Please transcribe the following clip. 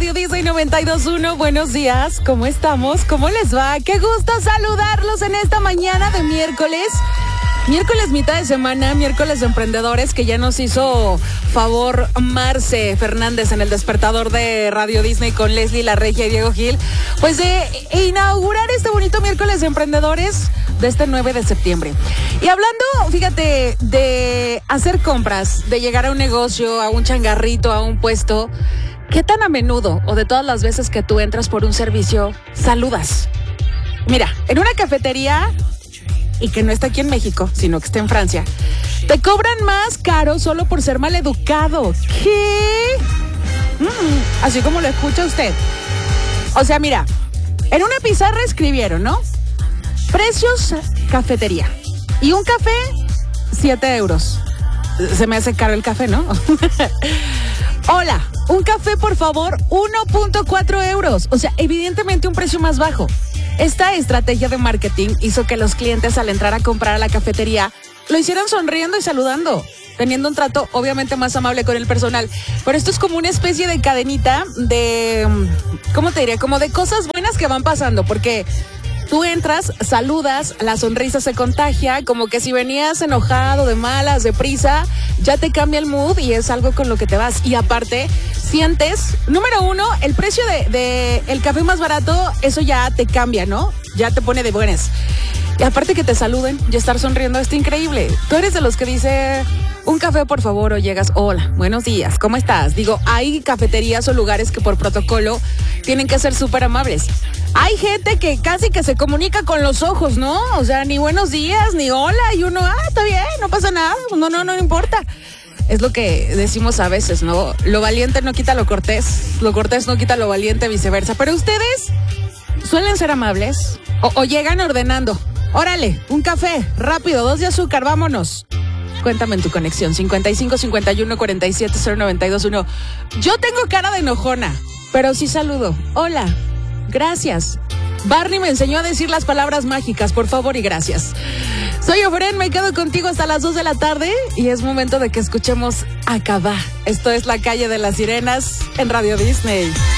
Radio Disney 92.1. Buenos días, ¿cómo estamos? ¿Cómo les va? Qué gusto saludarlos en esta mañana de miércoles. Miércoles mitad de semana, miércoles de emprendedores, que ya nos hizo favor Marce Fernández en el despertador de Radio Disney con Leslie La Regia y Diego Gil, pues de inaugurar este bonito miércoles de emprendedores de este 9 de septiembre. Y hablando, fíjate, de hacer compras, de llegar a un negocio, a un changarrito, a un puesto, ¿qué tan a menudo o de todas las veces que tú entras por un servicio, saludas? Mira, en una cafetería, y que no está aquí en México, sino que está en Francia, te cobran más caro solo por ser maleducado. ¿Qué? Así como lo escucha usted. O sea, mira, en una pizarra escribieron, ¿no? Precios cafetería. Y un café, 7 euros. Se me hace caro el café, ¿no? Hola, un café, por favor, 1.4 euros. O sea, evidentemente un precio más bajo. Esta estrategia de marketing hizo que los clientes, al entrar a comprar a la cafetería, lo hicieran sonriendo y saludando, teniendo un trato obviamente más amable con el personal. Pero esto es como una especie de cadenita de, ¿cómo te diría? Como de cosas buenas que van pasando, porque tú entras, saludas, la sonrisa se contagia, como que si venías enojado, de malas, de prisa, ya te cambia el mood y es algo con lo que te vas. Y aparte, sientes, número uno, el precio de el café más barato, eso ya te cambia, ¿no? Ya te pone de buenas. Y aparte que te saluden y estar sonriendo, está increíble. Tú eres de los que dice, un café por favor, o llegas, hola, buenos días, ¿cómo estás? Digo, hay cafeterías o lugares que por protocolo tienen que ser súper amables. Hay gente que casi que se comunica con los ojos, ¿no? O sea, ni buenos días, ni hola, y uno, está bien, no pasa nada, no importa. Es lo que decimos a veces, ¿no? Lo valiente no quita lo cortés no quita lo valiente, viceversa. Pero ustedes suelen ser amables o llegan ordenando. Órale, un café, rápido, 2 de azúcar, vámonos. Cuéntame en tu conexión, 55 51 47 0921. Yo tengo cara de enojona, pero sí saludo. Hola, gracias. Barney me enseñó a decir las palabras mágicas, por favor y gracias. Soy Ofren, me quedo contigo hasta las 2 de la tarde y es momento de que escuchemos Acabá. Esto es La Calle de las Sirenas en Radio Disney.